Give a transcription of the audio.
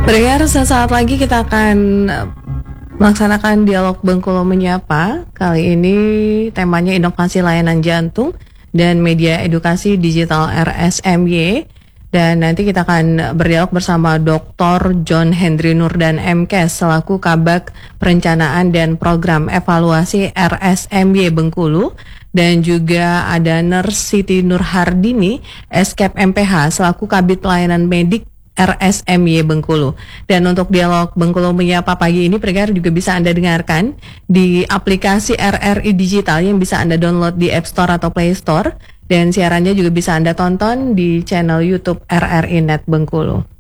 Pendengar, sesaat lagi kita akan melaksanakan dialog Bengkulu Menyapa. Kali ini temanya inovasi layanan jantung dan media edukasi digital RSMY. Dan nanti kita akan berdialog bersama Dr. John Hendry Nurdan MKes selaku Kabag Perencanaan dan Program Evaluasi RSMY Bengkulu. Dan juga ada Nurse Siti Nurhardini, Eskep MPH selaku Kabid Pelayanan Medik RSMY Bengkulu. Dan untuk dialog Bengkulu Menyapa pagi ini, pendengar juga bisa Anda dengarkan di aplikasi RRI Digital yang bisa Anda download di App Store atau Play Store. Dan siarannya juga bisa Anda tonton di channel YouTube RRI Net Bengkulu.